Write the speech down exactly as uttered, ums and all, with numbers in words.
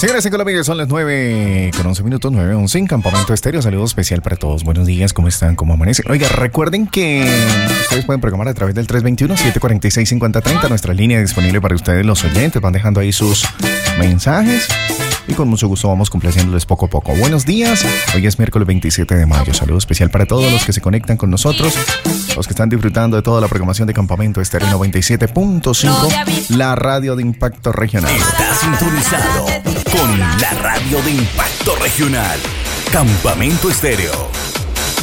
Señoras y Colombia, son las nueve con once minutos, nueve once en Campamento Estéreo. Saludo especial para todos. Buenos días, ¿cómo están? ¿Cómo amanecen? Oiga, recuerden que ustedes pueden programar a través del tres dos uno, siete cuatro seis, cinco cero tres cero. Nuestra línea disponible para ustedes, los oyentes. Van dejando ahí sus mensajes y con mucho gusto vamos complaciéndoles poco a poco. Buenos días. Hoy es miércoles veintisiete de mayo. Saludo especial para todos los que se conectan con nosotros, los que están disfrutando de toda la programación de Campamento Estéreo noventa y siete punto cinco, la radio de impacto regional. Está sintonizado con la radio de impacto regional. Campamento Estéreo